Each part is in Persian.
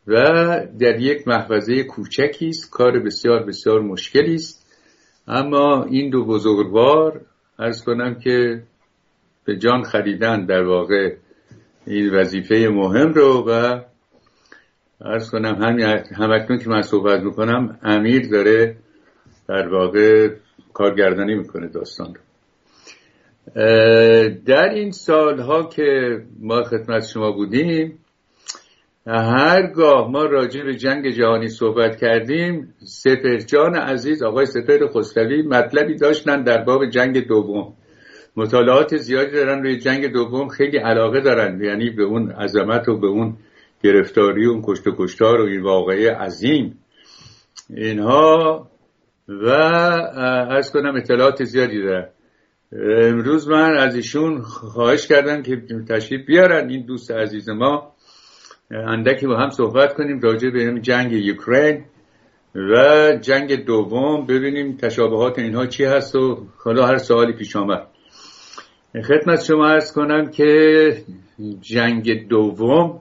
و در یک محفظه کوچکی است. کار بسیار بسیار مشکلی است، اما این دو بزرگوار عرض کنم که به جان خریدن در واقع این وظیفه مهم رو و عرض کنم همکنون که من صحبت میکنم امیر داره در واقع کارگردانی میکنه داستان رو. در این سالها که ما خدمت شما بودیم، هرگاه ما راجع به جنگ جهانی صحبت کردیم، سپهرجان عزیز آقای سپهر خسروی مطلبی داشتن در باب جنگ دوم. مطالعات زیادی دارن روی جنگ دوم، خیلی علاقه دارن، یعنی به اون عظمت و به اون گرفتاری و اون کشت و کشتار و این واقعه عظیم اینها و عرض کنم اطلاعات زیادی دارن. امروز من از ایشون خواهش کردم که تشریف بیارن این دوست عزیز ما، اندکی با هم صحبت کنیم راجع به این جنگ اوکراین و جنگ دوم، ببینیم تشابهات اینها چی هست و حالا هر سوالی پیش آمد. خدمت شما عرض کنم که جنگ دوم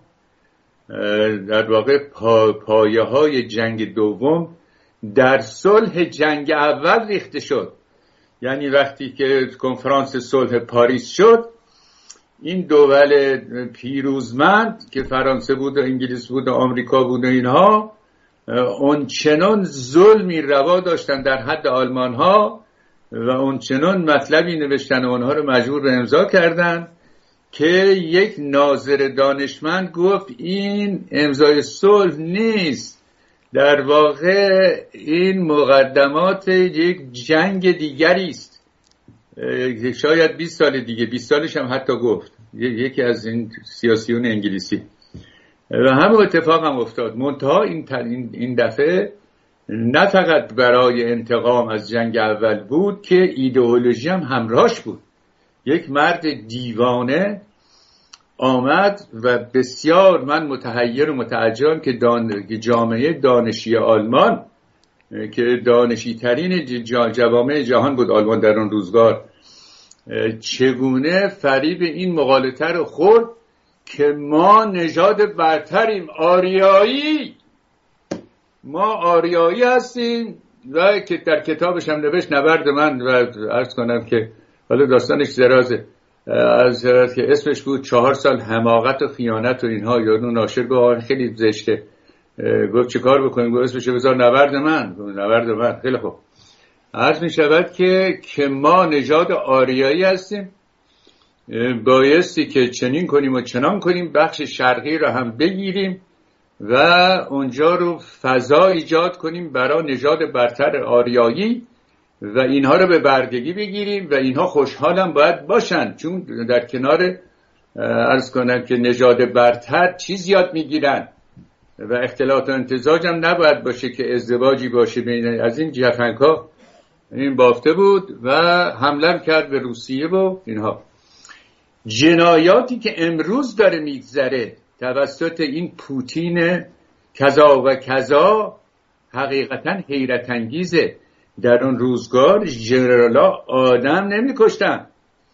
در واقع پایه های جنگ دوم در صلح جنگ اول ریخته شد. یعنی وقتی که کنفرانس صلح پاریس شد، این دول پیروزمند که فرانسه بود و انگلیس بود و آمریکا بود و اینها، اون چنان ظلمی روا داشتن در حد آلمان ها و اون چنان مطلبی نوشتن و اونها رو مجبور به امضا کردن که یک ناظر دانشمند گفت این امضای صلح نیست، در واقع این مقدمات یک جنگ دیگری است. شاید 20 سال دیگه، 20 سالش هم حتی گفت یکی از این سیاسیون انگلیسی، و همون اتفاق هم افتاد. منتها این دفعه نه فقط برای انتقام از جنگ اول بود که ایدئولوژی هم همراهش بود. یک مرد دیوانه آمد و بسیار من متحیر و متعجبم که جامعه دانشی آلمان که دانشی ترین جوامع جهان بود آلمان در اون روزگار، چگونه فریب این مغالطه رو خورد که ما نژاد برتریم، آریایی، ما آریایی هستیم، و که در کتابش هم نوشت نبرد من، و عرض کنم که حالا داستانش درازه، از که اسمش بود 4 سال حماقت و خیانت و اینها. یادو ناشر گفت خیلی زشته، گفت چه کار بکنیم؟ گفت اسمش بذار نبرد من. نبرد من. خیلی خوب. عرض می شود که ما نژاد آریایی هستیم، بایستی که چنین کنیم و چنان کنیم، بخش شرقی رو هم بگیریم و اونجا رو فضا ایجاد کنیم برای نژاد برتر آریایی و اینها رو به بردگی بگیریم و اینها خوشحال هم باید باشن، چون در کنار عرض کنم که نژاد برتر چیز یاد میگیرن و اختلاط و امتزاج هم نباید باشه که ازدواجی باشه بین از این جفنگ‌ها. این بافته بود و حمله کرد به روسیه و اینها. جنایاتی که امروز داره میگذره توسط این پوتین کذا و کذا حقیقتا حیرت انگیزه. در اون روزگار ژنرالا آدم نمیکشتن.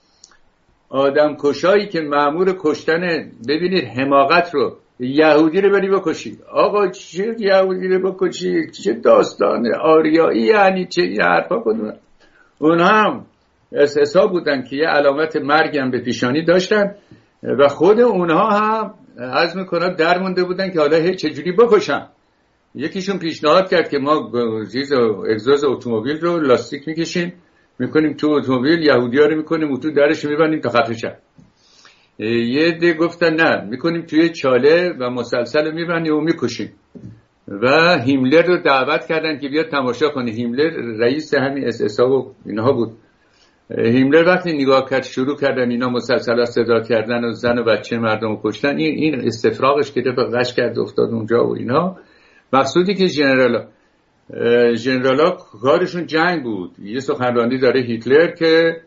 آدم کشایی که مأمور کشتن، ببینید حماقت رو، یهودی رو بری بکشی. آقا چه یهودی رو بکشی؟ چه داستان آریایی؟ یعنی چه حرفا کنن؟ اون هم اساسا بودن که یه علامت مرگ هم به پیشانی داشتن و خود اونها هم عزم میکنن در مونده بودن که حالا چجوری بکشن. یکیشون پیشنهاد کرد که ما اگزوز اتومبیل رو لاستیک میکشیم میکنیم تو اتومبیل، یهودی‌ها رو میکنیم تو درش میبندیم تا خفه شن. یه عده گفتن نه، میکنیم توی چاله و مسلسل رو میبندیم و میکشیم. و هیملر رو دعوت کردن که بیاد تماشا کنه. هیملر رئیس همین اس و اینها بود. هیملر وقتی نگاه کرد شروع کردن اینا مسلسل صدا کردن و زن و بچه مردم رو کشتن، این استفراغش که به غش کرد افتاد اونجا و اینا. مقصودی که ژنرالا کارشون جنگ بود. یه سخنرانی داره هیتلر که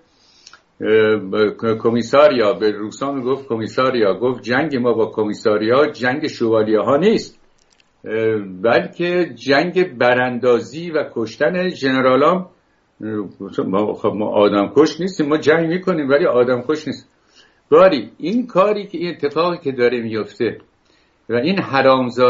کمیساریا به روسا میگفت، کمیساریا گفت جنگ ما با کمیساریا جنگ شوالیه ها نیست، بلکه جنگ براندازی و کشتن ژنرالام. ما آدم کش نیستیم، ما جنگ میکنیم ولی آدم کش نیست. باری این کاری که این اتفاقی که داره میفته و این حرامزاده